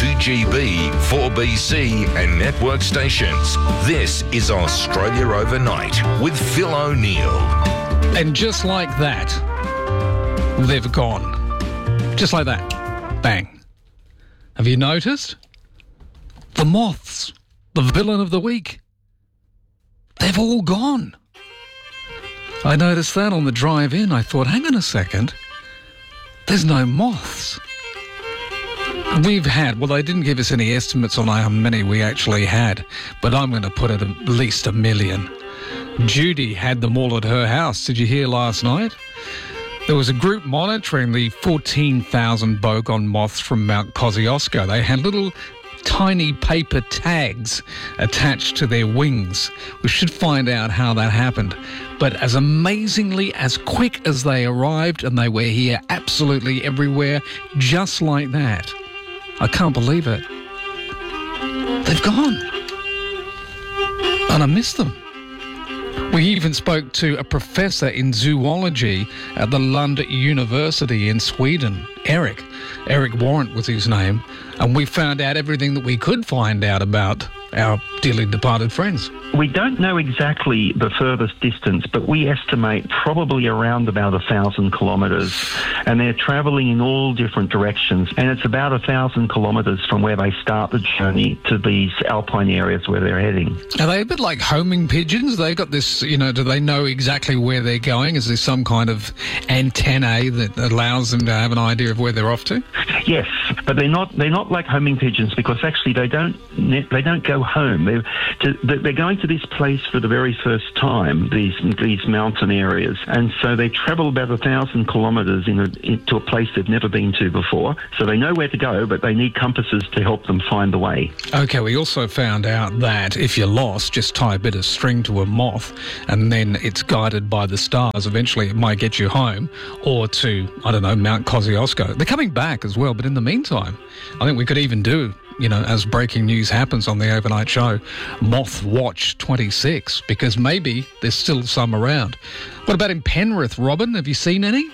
2GB, 4BC and network stations. This is Australia Overnight with Phil O'Neill. And just like that, they've gone. Just like that. Bang. Have you noticed? The moths, the villain of the week, they've all gone. I noticed that on the drive in. I thought, hang on a second, there's no moths. We've had, well, they didn't give us any estimates on how many we actually had, but I'm going to put it at least 1 million. Judy had them all at her house. Did you hear last night? There was a group monitoring the 14,000 bogon moths from Mount Kosciuszko. They had little tiny paper tags attached to their wings. We should find out how that happened. But as amazingly, as quick as they arrived, and they were here absolutely everywhere, just like that. I can't believe it. They've gone. And I miss them. We even spoke to a professor in zoology at the Lund University in Sweden, Eric. Eric Warrant was his name. And we found out everything that we could find out about our dearly departed friends. We don't know exactly the furthest distance, but we estimate probably around about 1,000 kilometres. And they're travelling in all different directions. And it's about 1,000 kilometres from where they start the journey to these alpine areas where they're heading. Are they a bit like homing pigeons? They've got this, do they know exactly where they're going? Is there some kind of antennae that allows them to have an idea of where they're off to? Yes, but they're not like homing pigeons, because actually they don't go home. They're going to this place for the very first time, these mountain areas, and so they travel about 1,000 kilometres into a place they've never been to before. So they know where to go, but they need compasses to help them find the way. Okay, we also found out that if you're lost, just tie a bit of string to a moth, and then it's guided by the stars. Eventually, it might get you home, or to Mount Kosciuszko. They're coming back as well, but in the meantime, I think we could even do, as breaking news happens on the overnight show, Moth Watch 26, because maybe there's still some around. What about in Penrith, Robin? Have you seen any?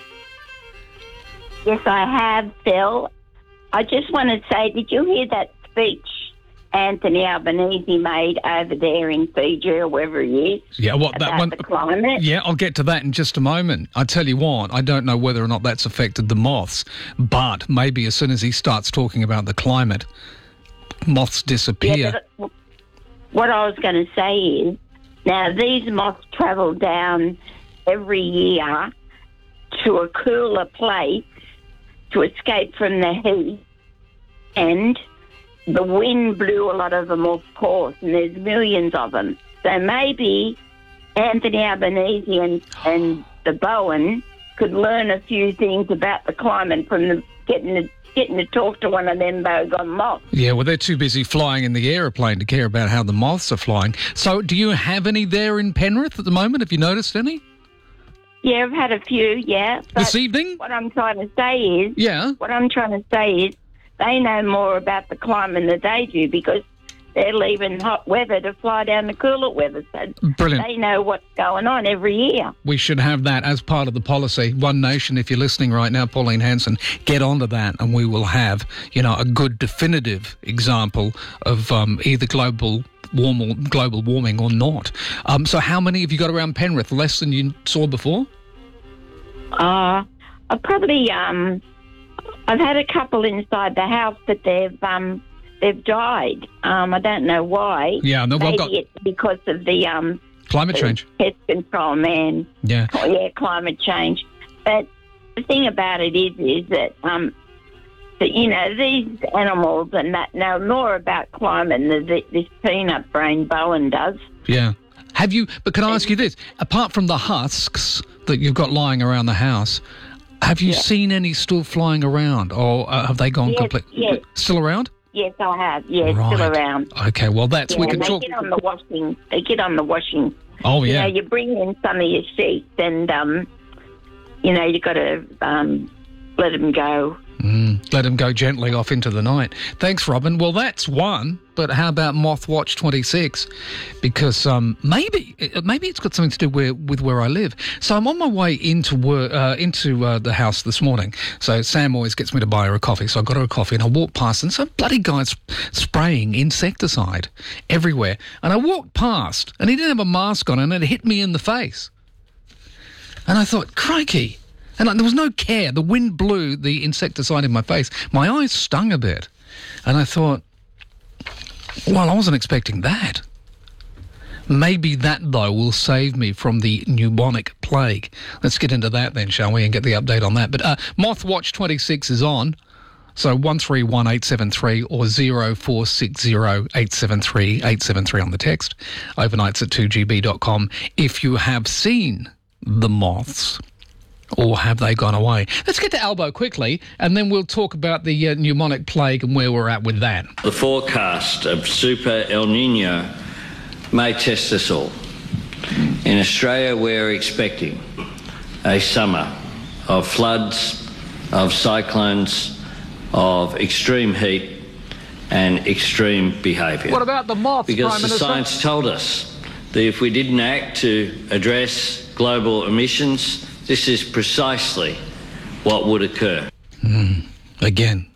Yes, I have, Phil. I just want to say, did you hear that speech Anthony Albanese made over there in Fiji or wherever he is? Yeah, about the climate? Yeah, I'll get to that in just a moment. I tell you what, I don't know whether or not that's affected the moths, but maybe as soon as he starts talking about the climate, moths disappear. Yeah, but what I was going to say is, now these moths travel down every year to a cooler place to escape from the heat, and the wind blew a lot of them off course, and there's millions of them. So maybe Anthony Albanese and the Bowen could learn a few things about the climate from getting to talk to one of them bogon moths. Yeah, well, they're too busy flying in the aeroplane to care about how the moths are flying. So do you have any there in Penrith at the moment? Have you noticed any? Yeah, I've had a few, yeah. But this evening? What I'm trying to say is... Yeah. What I'm trying to say is they know more about the climate than they do, because they're leaving hot weather to fly down to cooler weather. So brilliant. They know what's going on every year. We should have that as part of the policy. One Nation, if you're listening right now, Pauline Hanson, get onto that, and we will have, a good definitive example of either global warming or not. So how many have you got around Penrith? Less than you saw before? I probably... I've had a couple inside the house, but they've died. I don't know why. Yeah, no, maybe it's because of the climate change. Pest control man. Yeah. Oh, yeah, climate change. But the thing about it is that these animals and that know more about climate than this peanut brain Bowen does. Yeah. Have you? But can I ask you this? Apart from the husks that you've got lying around the house, have you seen any still flying around, or have they gone completely? Yes. Still around? Yes, I have. Yes, right. Still around. Okay, well, we can talk. They get on the washing. Oh, yeah. You bring in some of your sheets, and you've got to let them go Let them go gently off into the night. Thanks, Robin. Well, that's one, but how about Mothwatch 26? Because maybe it's got something to do with where I live. So I'm on my way into work, into the house this morning. So Sam always gets me to buy her a coffee. So I got her a coffee and I walked past and some bloody guy's spraying insecticide everywhere. And I walked past and he didn't have a mask on and it hit me in the face. And I thought, crikey. And there was no care. The wind blew the insecticide in my face. My eyes stung a bit. And I thought, well, I wasn't expecting that. Maybe that, though, will save me from the pneumonic plague. Let's get into that then, shall we, and get the update on that. But Mothwatch 26 is on. So 131873 or 0460 873 873 on the text. Overnights at 2GB.com. If you have seen the moths, or have they gone away? Let's get to Albo quickly, and then we'll talk about the pneumonic plague and where we're at with that. The forecast of Super El Nino may test us all. In Australia, we're expecting a summer of floods, of cyclones, of extreme heat and extreme behaviour. What about the moths, Because Prime the Minister? science told us that if we didn't act to address global emissions, this is precisely what would occur. Again,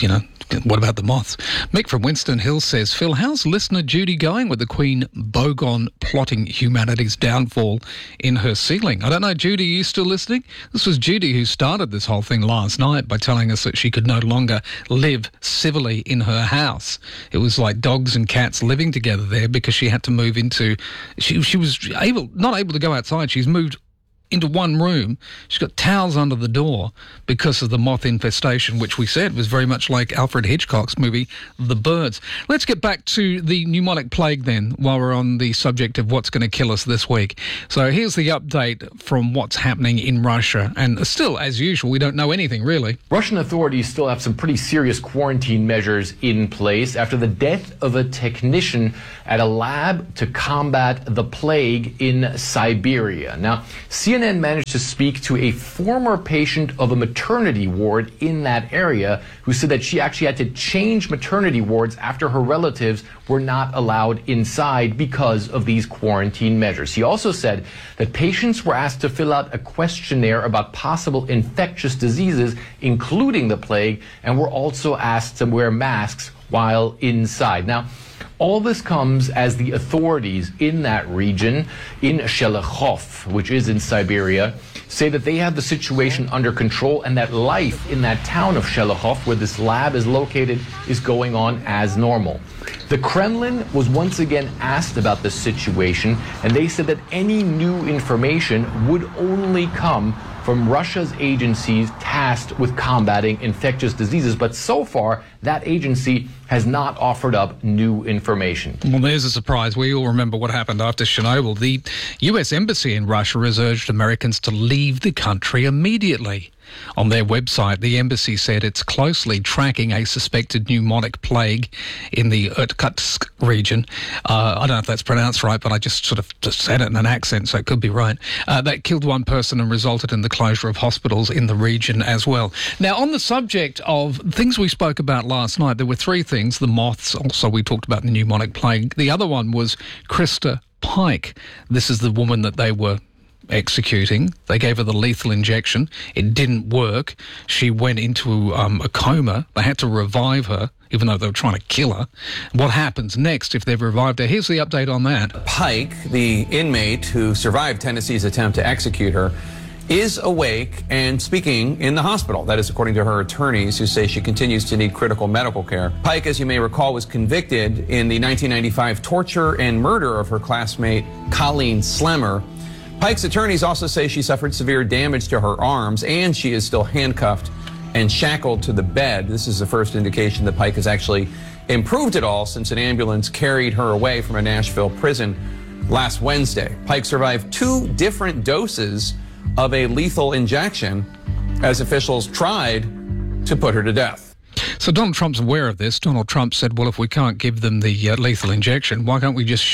what about the moths? Mick from Winston Hill says, Phil, how's listener Judy going with the Queen Bogon plotting humanity's downfall in her ceiling? I don't know, Judy, are you still listening? This was Judy who started this whole thing last night by telling us that she could no longer live civilly in her house. It was like dogs and cats living together there because she had to move into... She was not able to go outside. She's moved into one room. She's got towels under the door because of the moth infestation, which we said was very much like Alfred Hitchcock's movie The Birds. Let's get back to the pneumonic plague then, while we're on the subject of what's going to kill us this week. So here's the update from what's happening in Russia, and still, as usual, we don't know anything really. Russian authorities still have some pretty serious quarantine measures in place after the death of a technician at a lab to combat the plague in Siberia. Now, CNN managed to speak to a former patient of a maternity ward in that area who said that she actually had to change maternity wards after her relatives were not allowed inside because of these quarantine measures. He also said that patients were asked to fill out a questionnaire about possible infectious diseases, including the plague, and were also asked to wear masks while inside. Now, all this comes as the authorities in that region, in Shelekhov, which is in Siberia, say that they have the situation under control and that life in that town of Shelekhov, where this lab is located, is going on as normal. The Kremlin was once again asked about the situation, and they said that any new information would only come from Russia's agencies tasked with combating infectious diseases. But so far, that agency has not offered up new information. Well, there's a surprise. We all remember what happened after Chernobyl. The U.S. Embassy in Russia has urged Americans to leave the country immediately. On their website, the embassy said it's closely tracking a suspected pneumonic plague in the Irkutsk region. I don't know if that's pronounced right, but I just said it in an accent, so it could be right. That killed one person and resulted in the closure of hospitals in the region as well. Now, on the subject of things we spoke about last night, there were three things. The moths, also we talked about the pneumonic plague. The other one was Krista Pike. This is the woman that they were executing. They gave her the lethal injection. It didn't work. She went into a coma. They had to revive her, even though they were trying to kill her. What happens next if they've revived her? Here's the update on that. Pike, the inmate who survived Tennessee's attempt to execute her, is awake and speaking in the hospital. That is according to her attorneys, who say she continues to need critical medical care. Pike, as you may recall, was convicted in the 1995 torture and murder of her classmate Colleen Slemmer. Pike's attorneys also say she suffered severe damage to her arms and she is still handcuffed and shackled to the bed. This is the first indication that Pike has actually improved at all since an ambulance carried her away from a Nashville prison last Wednesday. Pike survived 2 different doses of a lethal injection as officials tried to put her to death. So Donald Trump's aware of this. Donald Trump said, well, if we can't give them the lethal injection, why can't we just shoot them?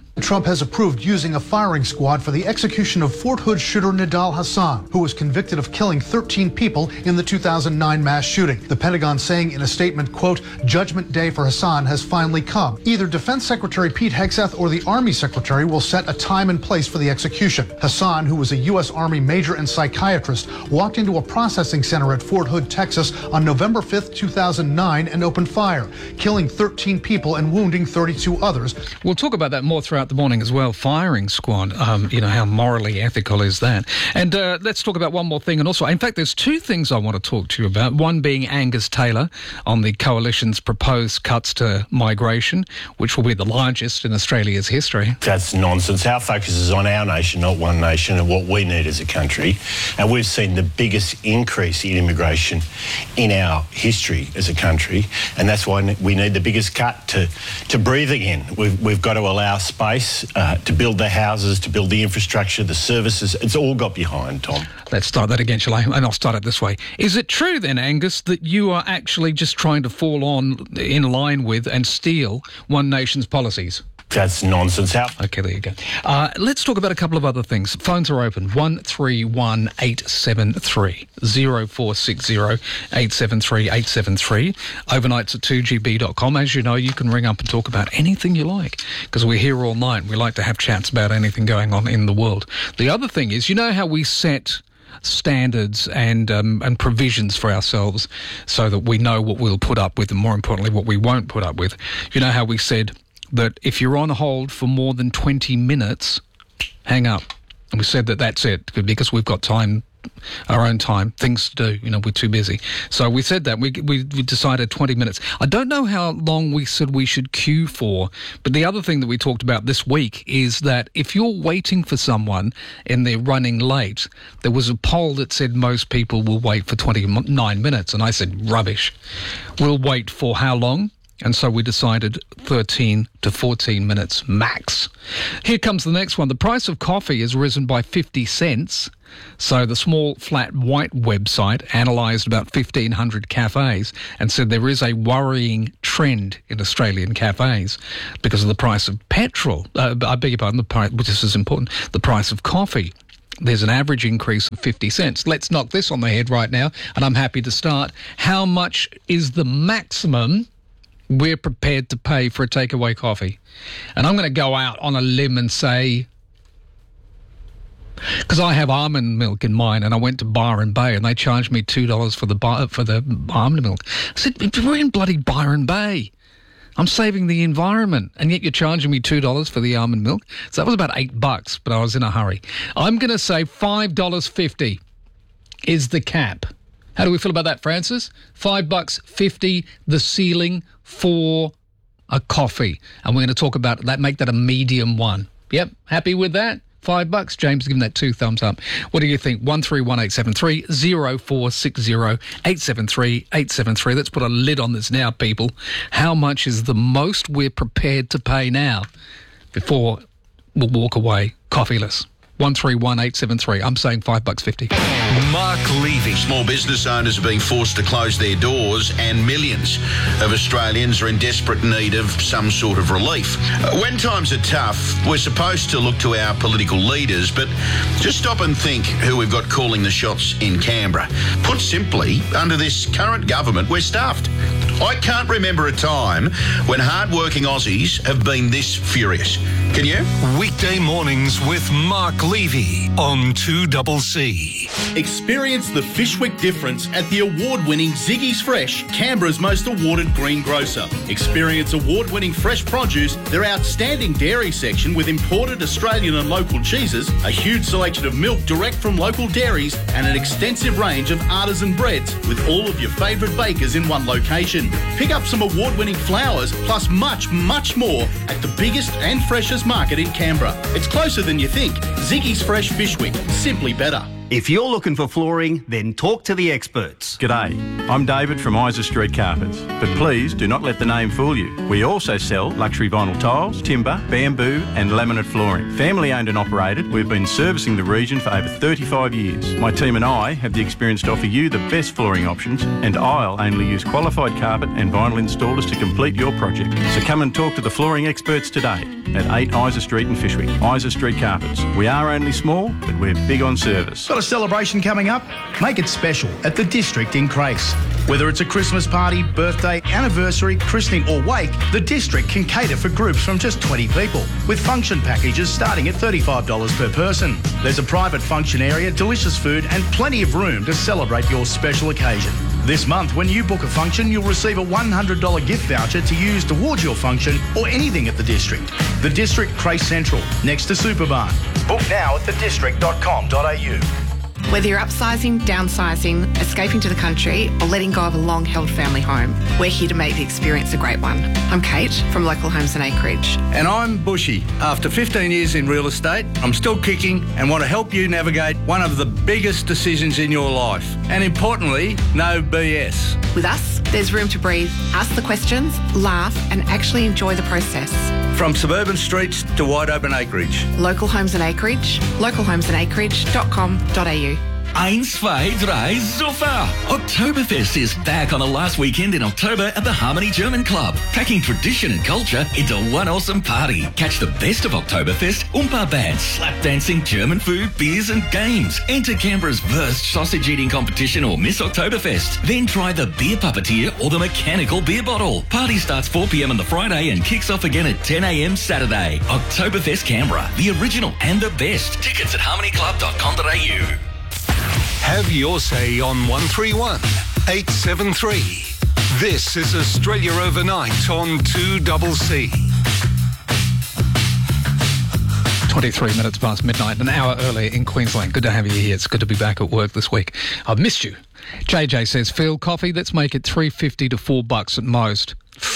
Trump has approved using a firing squad for the execution of Fort Hood shooter Nidal Hasan, who was convicted of killing 13 people in the 2009 mass shooting. The Pentagon saying in a statement, quote, "Judgment day for Hasan has finally come. Either Defense Secretary Pete Hegseth or the Army Secretary will set a time and place for the execution." Hasan, who was a U.S. Army major and psychiatrist, walked into a processing center at Fort Hood, Texas on November 5th, 2009 and opened fire, killing 13 people and wounding 32 others. We'll talk about that more throughout the morning as well. Firing squad, how morally ethical is that? And let's talk about one more thing. And also, in fact, there's two things I want to talk to you about. One being Angus Taylor on the Coalition's proposed cuts to migration, which will be the largest in Australia's history. That's nonsense. Our focus is on our nation, not one nation, and what we need as a country. And we've seen the biggest increase in immigration in our history as a country, and that's why we need the biggest cut to breathe again. We've got to allow space to build the houses, to build the infrastructure, the services. It's all got behind, Tom. Let's start that again, shall I? And I'll start it this way. Is it true then, Angus, that you are actually just trying to fall in line with and steal One Nation's policies? That's nonsense. Okay, there you go. Let's talk about a couple of other things. Phones are open. 131873 0460 873 873. Overnights at 2GB.com. As you know, you can ring up and talk about anything you like, because we're here all night. We like to have chats about anything going on in the world. The other thing is, you know how we set standards and provisions for ourselves so that we know what we'll put up with and, more importantly, what we won't put up with. You know how we said that if you're on hold for more than 20 minutes, hang up. And we said that that's it, because we've got time, our own time, things to do. We're too busy. So we said that. We decided 20 minutes. I don't know how long we said we should queue for, but the other thing that we talked about this week is that if you're waiting for someone and they're running late, there was a poll that said most people will wait for 29 minutes. And I said, rubbish. We'll wait for how long? And so we decided 13 to 14 minutes max. Here comes the next one. The price of coffee has risen by 50 cents. So the small flat white website analysed about 1,500 cafes and said there is a worrying trend in Australian cafes because of the price of petrol. I beg your pardon, this is important, the price of coffee. There's an average increase of 50 cents. Let's knock this on the head right now, and I'm happy to start. How much is the maximum we're prepared to pay for a takeaway coffee? And I'm going to go out on a limb and say, because I have almond milk in mine, and I went to Byron Bay and they charged me $2 for the almond milk. I said, we're in bloody Byron Bay. I'm saving the environment, and yet you're charging me $2 for the almond milk. So that was about $8, but I was in a hurry. I'm going to say $5.50 is the cap. How do we feel about that, Francis? $5.50, the ceiling for a coffee. And we're going to talk about that, make that a medium one. Yep, happy with that? $5. James is giving that 2 thumbs up. What do you think? 131873 0460 873 873. Let's put a lid on this now, people. How much is the most we're prepared to pay now before we'll walk away coffeeless? 131873. I'm saying $5.50. Mark Levy. Small business owners are being forced to close their doors, and millions of Australians are in desperate need of some sort of relief. When times are tough, we're supposed to look to our political leaders, but just stop and think who we've got calling the shots in Canberra. Put simply, under this current government, we're stuffed. I can't remember a time when hard-working Aussies have been this furious. Can you? Weekday mornings with Mark Levy on 2CC. Experience the Fishwick difference at the award-winning Ziggy's Fresh, Canberra's most awarded greengrocer. Experience award-winning fresh produce, their outstanding dairy section with imported Australian and local cheeses, a huge selection of milk direct from local dairies, and an extensive range of artisan breads with all of your favourite bakers in one location. Pick up some award-winning flowers plus much, much more at the biggest and freshest market in Canberra. It's closer than you think. Ziggy's Fresh Fishwick, simply better. If you're looking for flooring, then talk to the experts. G'day, I'm David from Isa Street Carpets, but please do not let the name fool you. We also sell luxury vinyl tiles, timber, bamboo and laminate flooring. Family owned and operated, we've been servicing the region for over 35 years. My team and I have the experience to offer you the best flooring options, and I'll only use qualified carpet and vinyl installers to complete your project. So come and talk to the flooring experts today at 8 Isa Street in Fyshwick. Isa Street Carpets. We are only small, but we're big on service. Got a celebration coming up? Make it special at the District in Crace. Whether it's a Christmas party, birthday, anniversary, christening or wake, the District can cater for groups from just 20 people, with function packages starting at $35 per person. There's a private function area, delicious food and plenty of room to celebrate your special occasion. This month, when you book a function, you'll receive a $100 gift voucher to use towards your function or anything at the District. The District Crace Central, next to Superbarn. Book now at thedistrict.com.au. Whether you're upsizing, downsizing, escaping to the country or letting go of a long-held family home, we're here to make the experience a great one. I'm Kate from Local Homes and Acreage. And I'm Bushy. After 15 years in real estate, I'm still kicking and want to help you navigate one of the biggest decisions in your life. And importantly, no BS. With us, there's room to breathe, ask the questions, laugh and actually enjoy the process. From suburban streets to wide open acreage. Local Homes and Acreage, localhomesandacreage.com.au. 1, 2, 3, super! Oktoberfest is back on the last weekend in October at the Harmony German Club, packing tradition and culture into one awesome party. Catch the best of Oktoberfest, Oompa bands, slap dancing, German food, beers and games. Enter Canberra's first sausage eating competition or Miss Oktoberfest. Then try the beer puppeteer or the mechanical beer bottle. Party starts 4 p.m. on the Friday and kicks off again at 10 a.m. Saturday. Oktoberfest Canberra, the original and the best. Tickets at harmonyclub.com.au. Have your say on 131 873. This is Australia Overnight on 2CC. 23 minutes past midnight, an hour early in Queensland. Good to have you here. It's good to be back at work this week. I've missed you. JJ says, Phil, coffee, let's make it $3.50 to $4 at most.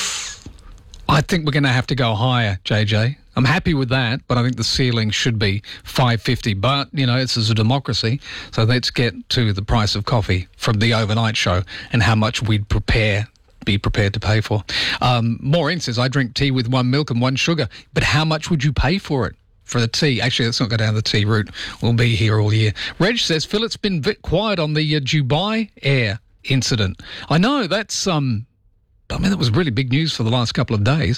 I think we're going to have to go higher, JJ. I'm happy with that, but I think the ceiling should be $5.50. But, you know, this is a democracy, so let's get to the price of coffee from the overnight show and how much we'd be prepared to pay for. Maureen says, I drink tea with 1 milk and 1 sugar, but how much would you pay for it? For the tea. Actually, let's not go down the tea route. We'll be here all year. Reg says, Phil, it's been a bit quiet on the Dubai Air incident. I know that's... that was really big news for the last couple of days.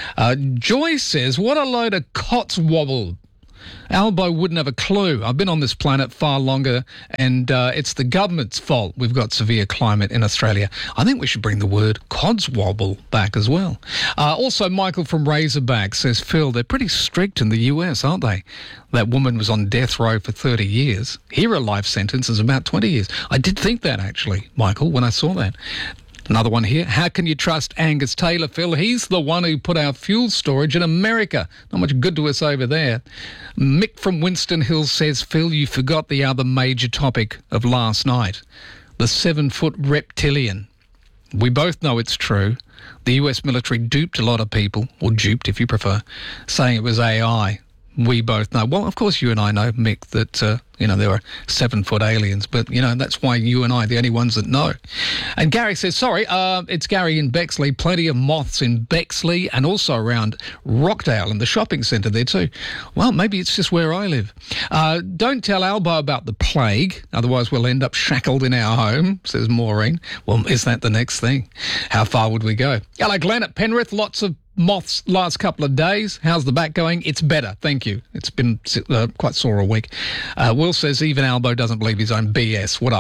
Joy says, what a load of cotswobble. Albo wouldn't have a clue. I've been on this planet far longer, and it's the government's fault we've got severe climate in Australia. I think we should bring the word codswobble back as well. Also, Michael from Razorback says, Phil, they're pretty strict in the US, aren't they? That woman was on death row for 30 years. Here, a life sentence is about 20 years. I did think that, actually, Michael, when I saw that. Another one here. How can you trust Angus Taylor, Phil? He's the one who put our fuel storage in America. Not much good to us over there. Mick from Winston Hills says, Phil, you forgot the other major topic of last night. The 7-foot reptilian. We both know it's true. The US military duped a lot of people, or duped if you prefer, saying it was AI. We both know. Well, of course you and I know, Mick, that, there were 7-foot aliens. But, that's why you and I are the only ones that know. And Gary says, sorry, it's Gary in Bexley. Plenty of moths in Bexley and also around Rockdale and the shopping centre there too. Well, maybe it's just where I live. Don't tell Albo about the plague. Otherwise we'll end up shackled in our home, says Maureen. Well, is that the next thing? How far would we go? Hello, Glenn at Penrith. Lots of moths last couple of days. How's the back going? It's better, thank you. It's been quite sore all week. Will says even Albo doesn't believe his own BS. What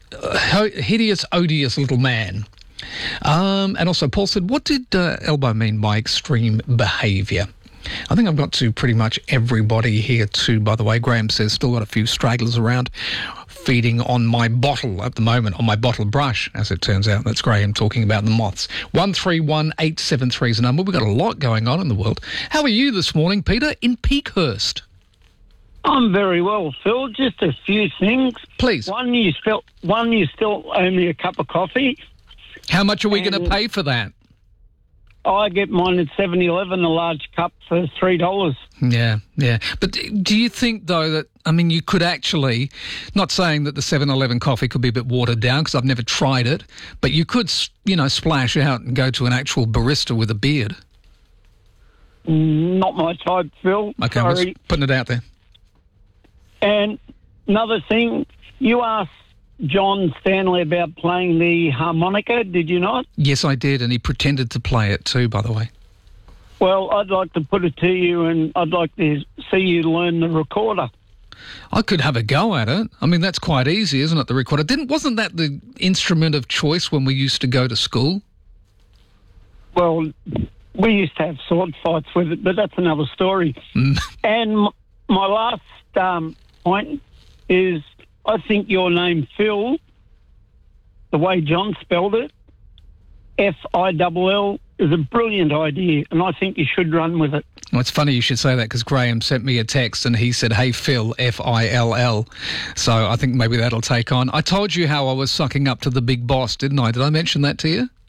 a hideous, odious little man. And also Paul said, what did Albo mean by extreme behaviour? I think I've got to pretty much everybody here too, by the way. Graham says, still got a few stragglers around. Feeding on my bottle at the moment, on my bottle brush, as it turns out. That's Graham talking about the moths. 131873 is the number. We've got a lot going on in the world. How are you this morning, Peter, in Peakhurst? I'm very well, Phil. Just a few things. Please. One, you still owe me a cup of coffee. How much are we going to pay for that? I get mine at 7-Eleven, a large cup for $3. Yeah. But do you think, though, that, I mean, you could actually, not saying that the 7-Eleven coffee could be a bit watered down because I've never tried it, but you could, splash out and go to an actual barista with a beard? Not my type, Phil. Okay, I'm sorry. just putting it out there. And another thing, you asked John Stanley about playing the harmonica, did you not? Yes, I did, and he pretended to play it too, by the way. Well, I'd like to put it to you, and I'd like to see you learn the recorder. I could have a go at it. I mean, that's quite easy, isn't it, the recorder? Wasn't that the instrument of choice when we used to go to school? Well, we used to have sword fights with it, but that's another story. And my last point is, I think your name, Phil, the way John spelled it, F-I-L-L, is a brilliant idea, and I think you should run with it. Well, it's funny you should say that because Graham sent me a text and he said, "Hey, Phil, F-I-L-L." So I think maybe that'll take on. I told you how I was sucking up to the big boss, didn't I? Did I mention that to you?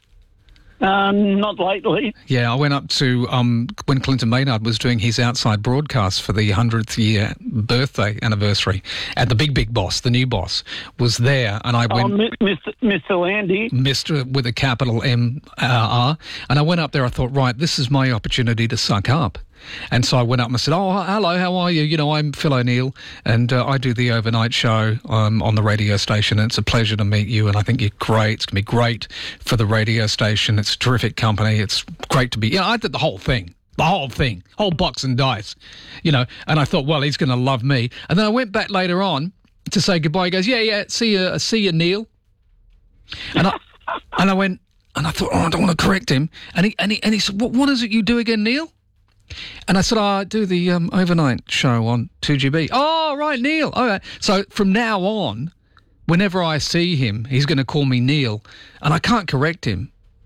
Not lately. Yeah, I went up to when Clinton Maynard was doing his outside broadcast for the 100th year birthday anniversary, and the big boss, the new boss, was there, and I went... Mr. Landy. Mr. with a capital M-R, and I went up there, I thought, right, this is my opportunity to suck up. And so I went up and I said, "Oh, hello, how are you? I'm Phil O'Neill, and I do the overnight show on the radio station, and it's a pleasure to meet you, and I think you're great. It's going to be great for the radio station. It's a terrific company. It's great to be..." I did the whole thing, whole box and dice, and I thought, well, he's going to love me. And then I went back later on to say goodbye. He goes, yeah, see you, Neil. And I went, and I thought, oh, I don't want to correct him. And he said, what is it you do again, Neil? And I said, I do the overnight show on 2GB. Oh, right, Neil. All right. So from now on, whenever I see him, he's going to call me Neil, and I can't correct him.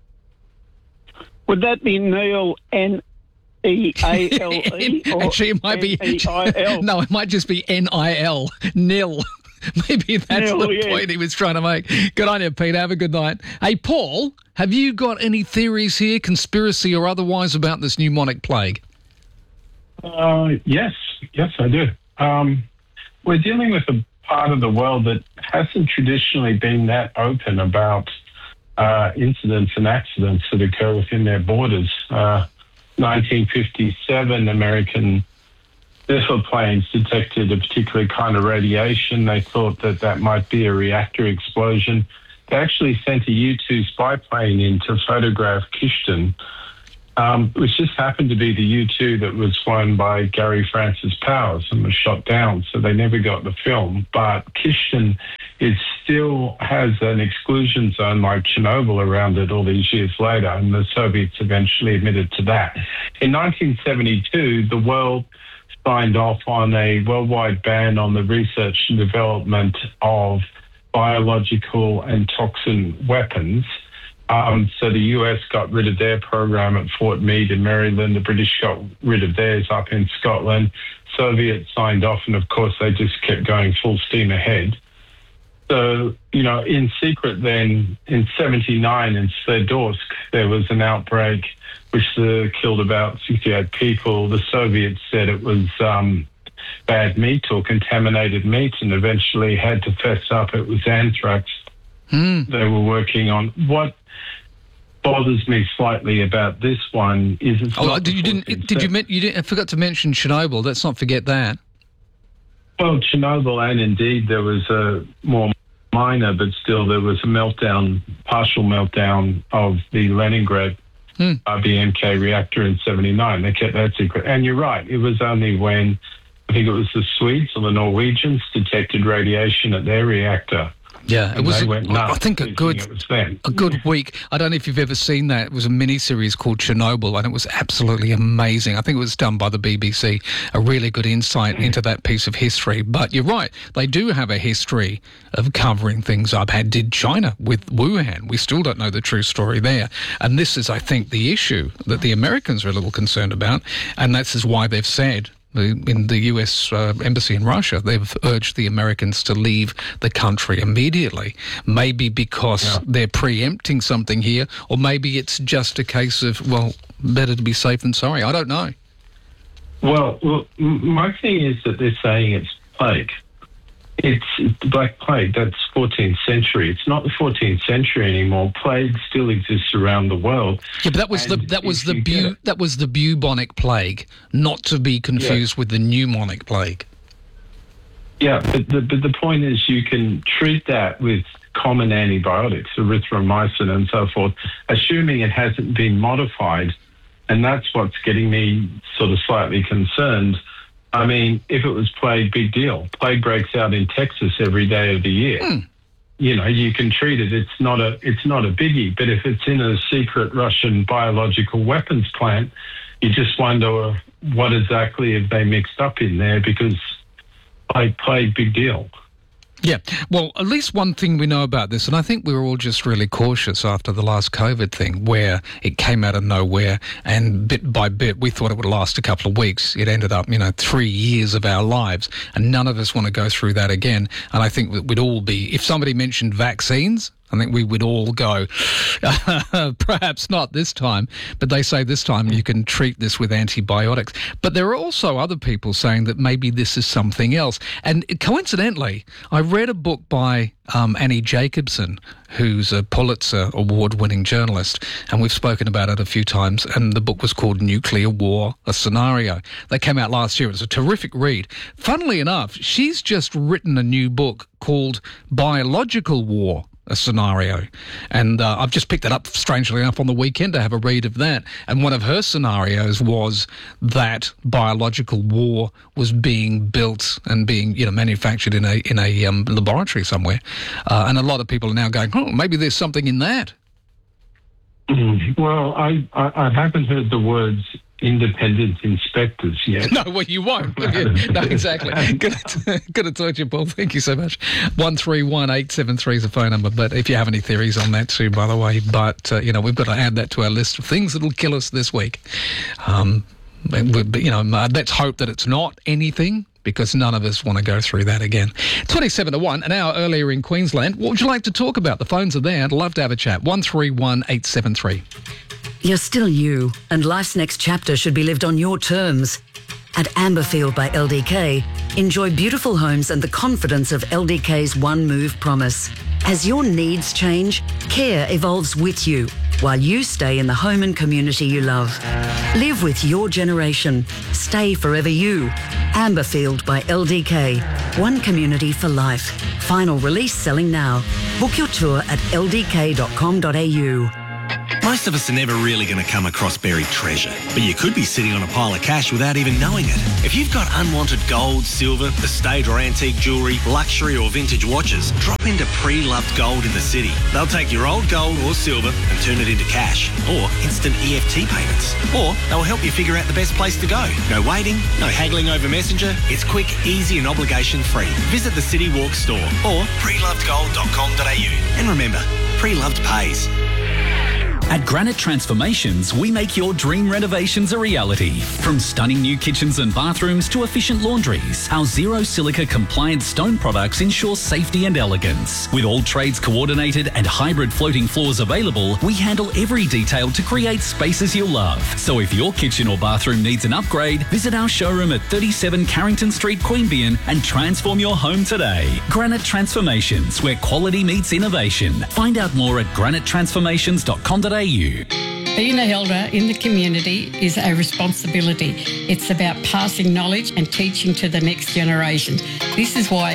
Would that be Neil, N-E-A-L-E? Actually, it might be... N-E-I-L? No, it might just be N-I-L, Nil. Maybe that's the point he was trying to make. Good on you, Pete. Have a good night. Hey, Paul, have you got any theories here, conspiracy or otherwise, about this pneumonic plague? Yes, I do. We're dealing with a part of the world that hasn't traditionally been that open about incidents and accidents that occur within their borders. 1957, American missile planes detected a particular kind of radiation. They thought that might be a reactor explosion. They actually sent a U-2 spy plane in to photograph Kishton, which just happened to be the U-2 that was flown by Gary Francis Powers and was shot down, so they never got the film. But Kishton, it still has an exclusion zone like Chernobyl around it all these years later, and the Soviets eventually admitted to that. In 1972, the world signed off on a worldwide ban on the research and development of biological and toxin weapons. So the US got rid of their program at Fort Meade in Maryland. The British got rid of theirs up in Scotland. Soviets signed off, and of course they just kept going full steam ahead. So, in secret then, in 79 in Sverdlovsk, there was an outbreak which killed about 68 people. The Soviets said it was bad meat or contaminated meat, and eventually had to fess up it was anthrax they were working on. What bothers me slightly about this one is it's I forgot to mention Chernobyl. Let's not forget that. Well, Chernobyl, and indeed there was a more minor, but still there was a partial meltdown of the Leningrad RBMK reactor in 79. They kept that secret. And you're right, it was only when, I think it was the Swedes or the Norwegians detected radiation at their reactor. Yeah, it was, I think, a good week. I don't know if you've ever seen that. It was a mini-series called Chernobyl, and it was absolutely amazing. I think it was done by the BBC, a really good insight into that piece of history. But you're right, they do have a history of covering things up. Did China with Wuhan. We still don't know the true story there. And this is, I think, the issue that the Americans are a little concerned about, and this is why they've said in the US embassy in Russia. They've urged the Americans to leave the country immediately. Maybe because they're preempting something here, or maybe it's just a case of, well, better to be safe than sorry. I don't know. Well, my thing is that they're saying it's plague. It's the Black Plague. That's 14th century. It's not the 14th century anymore. Plague still exists around the world. Yeah, but that was the bubonic plague, not to be confused with the pneumonic plague. Yeah, but the point is, you can treat that with common antibiotics, erythromycin and so forth, assuming it hasn't been modified, and that's what's getting me sort of slightly concerned. I mean, if it was plague, big deal. Plague breaks out in Texas every day of the year. You know, you can treat it. It's not a biggie. But if it's in a secret Russian biological weapons plant, you just wonder what exactly have they mixed up in there, because plague, big deal. Yeah, well, at least one thing we know about this, and I think we were all just really cautious after the last COVID thing, where it came out of nowhere, and bit by bit we thought it would last a couple of weeks. It ended up, 3 years of our lives, and none of us want to go through that again. And I think that we'd all be, if somebody mentioned vaccines, I think we would all go, perhaps not this time, but they say this time you can treat this with antibiotics. But there are also other people saying that maybe this is something else. And coincidentally, I read a book by Annie Jacobsen, who's a Pulitzer Award-winning journalist, and we've spoken about it a few times, and the book was called Nuclear War, A Scenario. That came out last year. It was a terrific read. Funnily enough, she's just written a new book called Biological War, A Scenario. And I've just picked it up, strangely enough, on the weekend to have a read of that. And one of her scenarios was that biological war was being built and being, manufactured in a laboratory somewhere. And a lot of people are now going, oh, maybe there's something in that. Well, I haven't heard the words independent inspectors yet. No, well, you won't. No, exactly. Good to talk to you, Paul. Thank you so much. 131873 is the phone number. But if you have any theories on that too, by the way, we've got to add that to our list of things that'll kill us this week. Let's hope that it's not anything, because none of us want to go through that again. 27 to 1, an hour earlier in Queensland. What would you like to talk about? The phones are there. I'd love to have a chat. 131873. You're still you, and life's next chapter should be lived on your terms. At Amberfield by LDK, enjoy beautiful homes and the confidence of LDK's One Move promise. As your needs change, care evolves with you, while you stay in the home and community you love. Live with your generation. Stay forever you. Amberfield by LDK. One community for life. Final release selling now. Book your tour at ldk.com.au. Most of us are never really going to come across buried treasure, but you could be sitting on a pile of cash without even knowing it. If you've got unwanted gold, silver, estate or antique jewellery, luxury or vintage watches, drop into Pre-Loved Gold in the city. They'll take your old gold or silver and turn it into cash, or instant EFT payments. Or they'll help you figure out the best place to go. No waiting, no haggling over Messenger. It's quick, easy and obligation-free. Visit the City Walk store or prelovedgold.com.au. And remember, Pre-Loved pays. At Granite Transformations, we make your dream renovations a reality. From stunning new kitchens and bathrooms to efficient laundries, our zero silica compliant stone products ensure safety and elegance. With all trades coordinated and hybrid floating floors available, we handle every detail to create spaces you'll love. So if your kitchen or bathroom needs an upgrade, visit our showroom at 37 Carrington Street, Queanbeyan and transform your home today. Granite Transformations, where quality meets innovation. Find out more at granitetransformations.com.au. Being an elder in the community is a responsibility. It's about passing knowledge and teaching to the next generation. This is why